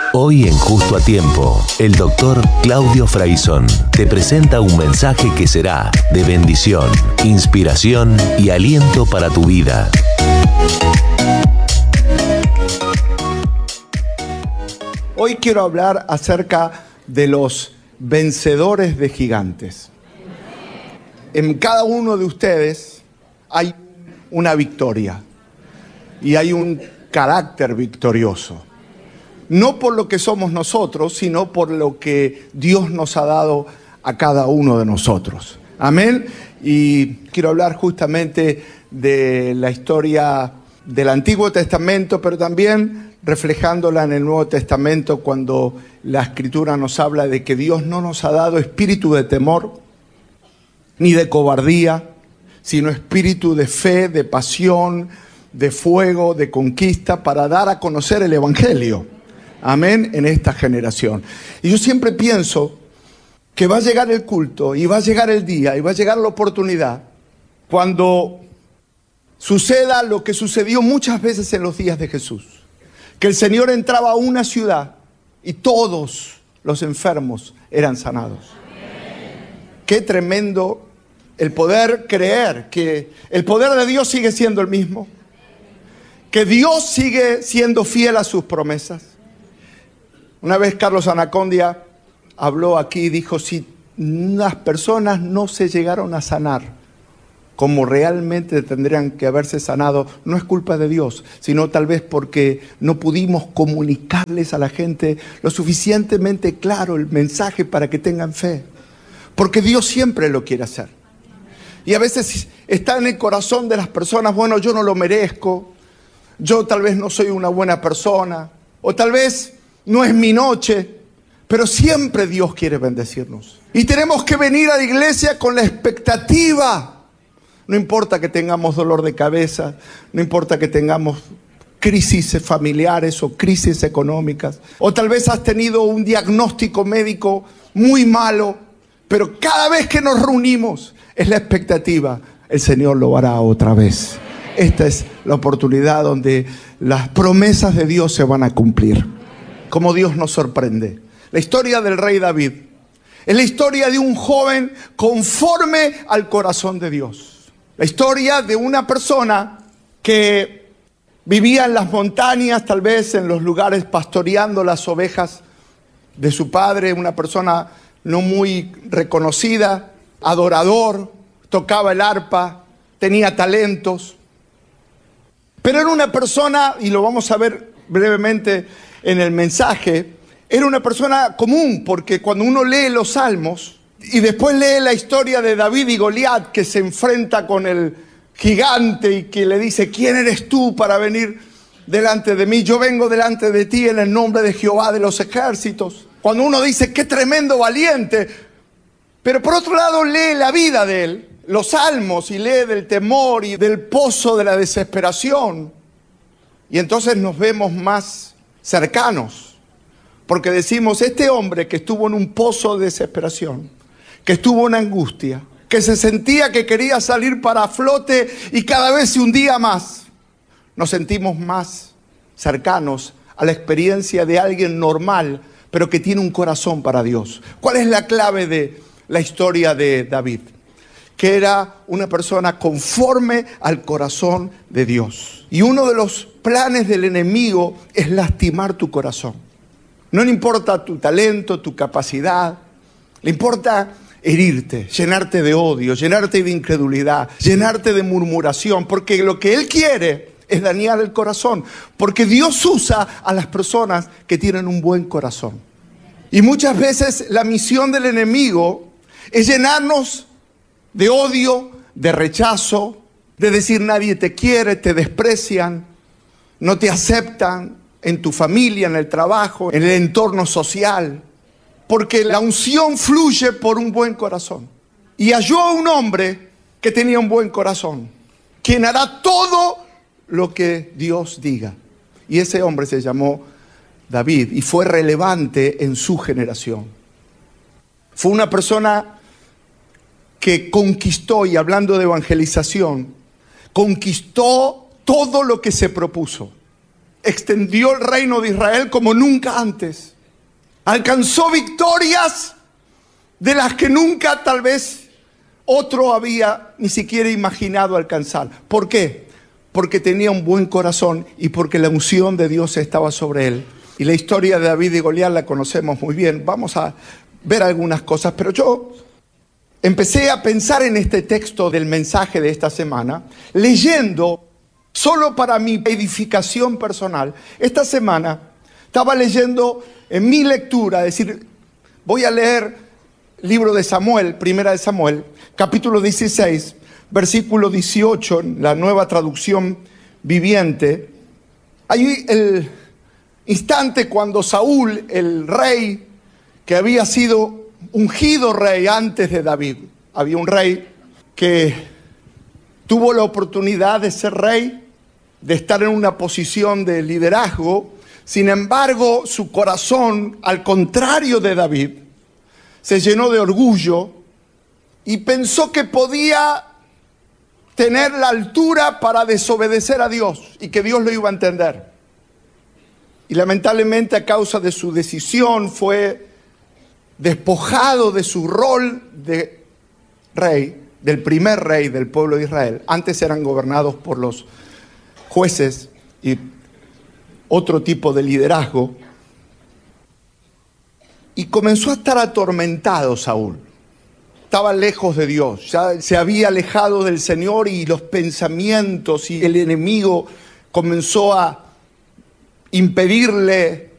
Hoy en Justo a Tiempo, el doctor Claudio Fraizón te presenta un mensaje que será de bendición, inspiración y aliento para tu vida. Hoy quiero hablar acerca de los vencedores de gigantes. En cada uno de ustedes hay una victoria y hay un carácter victorioso. No por lo que somos nosotros, sino por lo que Dios nos ha dado a cada uno de nosotros. Amén. Y quiero hablar justamente de la historia del Antiguo Testamento, pero también reflejándola en el Nuevo Testamento, cuando la Escritura nos habla de que Dios no nos ha dado espíritu de temor, ni de cobardía, sino espíritu de fe, de pasión, de fuego, de conquista, para dar a conocer el Evangelio. Amén, en esta generación. Y yo siempre pienso que va a llegar el culto, y va a llegar el día, y va a llegar la oportunidad, cuando suceda lo que sucedió muchas veces en los días de Jesús. Que el Señor entraba a una ciudad y todos los enfermos eran sanados. Qué tremendo el poder creer que el poder de Dios sigue siendo el mismo. Que Dios sigue siendo fiel a sus promesas. Una vez Carlos Anacondia habló aquí y dijo, si unas personas no se llegaron a sanar como realmente tendrían que haberse sanado, no es culpa de Dios, sino tal vez porque no pudimos comunicarles a la gente lo suficientemente claro el mensaje para que tengan fe. Porque Dios siempre lo quiere hacer. Y a veces está en el corazón de las personas, bueno, yo no lo merezco, yo tal vez no soy una buena persona, o tal vez no es mi noche, pero siempre Dios quiere bendecirnos. Y tenemos que venir a la iglesia con la expectativa. No importa que tengamos dolor de cabeza, no importa que tengamos crisis familiares o crisis económicas, o tal vez has tenido un diagnóstico médico muy malo, pero cada vez que nos reunimos es la expectativa, el Señor lo hará otra vez. Esta es la oportunidad donde las promesas de Dios se van a cumplir. Como Dios nos sorprende. La historia del rey David es la historia de un joven conforme al corazón de Dios. La historia de una persona que vivía en las montañas, tal vez en los lugares pastoreando las ovejas de su padre, una persona no muy reconocida, adorador, tocaba el arpa, tenía talentos. Pero era una persona, y lo vamos a ver brevemente en el mensaje, era una persona común, porque cuando uno lee los salmos y después lee la historia de David y Goliat, que se enfrenta con el gigante y que le dice, ¿quién eres tú para venir delante de mí? Yo vengo delante de ti en el nombre de Jehová de los ejércitos. Cuando uno dice, qué tremendo valiente, pero por otro lado lee la vida de él, los salmos, y lee del temor y del pozo de la desesperación, y entonces nos vemos más cercanos, porque decimos, este hombre que estuvo en un pozo de desesperación, que estuvo en angustia, que se sentía que quería salir para flote y cada vez se hundía más, nos sentimos más cercanos a la experiencia de alguien normal, pero que tiene un corazón para Dios. ¿Cuál es la clave de la historia de David? Que era una persona conforme al corazón de Dios. Y uno de los planes del enemigo es lastimar tu corazón. No le importa tu talento, tu capacidad, le importa herirte, llenarte de odio, llenarte de incredulidad, llenarte de murmuración, porque lo que él quiere es dañar el corazón, porque Dios usa a las personas que tienen un buen corazón. Y muchas veces la misión del enemigo es llenarnos de odio, de rechazo, de decir nadie te quiere, te desprecian, no te aceptan en tu familia, en el trabajo, en el entorno social. Porque la unción fluye por un buen corazón. Y halló a un hombre que tenía un buen corazón, quien hará todo lo que Dios diga. Y ese hombre se llamó David y fue relevante en su generación. Fue una persona que conquistó, y hablando de evangelización, conquistó todo lo que se propuso. extendió el reino de Israel como nunca antes. Alcanzó victorias de las que nunca tal vez otro había ni siquiera imaginado alcanzar. ¿Por qué? Porque tenía un buen corazón y porque la unción de Dios estaba sobre él. Y la historia de David y Goliat la conocemos muy bien. Vamos a ver algunas cosas, pero yo empecé a pensar en este texto del mensaje de esta semana, leyendo, solo para mi edificación personal. Esta semana estaba leyendo en mi lectura, es decir, voy a leer libro de Samuel, primera de Samuel, capítulo 16, versículo 18, en la Nueva Traducción Viviente. Allí el instante cuando Saúl, el rey, que había sido ungido rey antes de David, había un rey que tuvo la oportunidad de ser rey, de estar en una posición de liderazgo. Sin embargo, su corazón, al contrario de David, se llenó de orgullo y pensó que podía tener la altura para desobedecer a Dios y que Dios lo iba a entender. Y lamentablemente, a causa de su decisión, fue despojado de su rol de rey, del primer rey del pueblo de Israel. Antes eran gobernados por los jueces y otro tipo de liderazgo. Y comenzó a estar atormentado Saúl. Estaba lejos de Dios, ya se había alejado del Señor, y los pensamientos y el enemigo comenzó a impedirle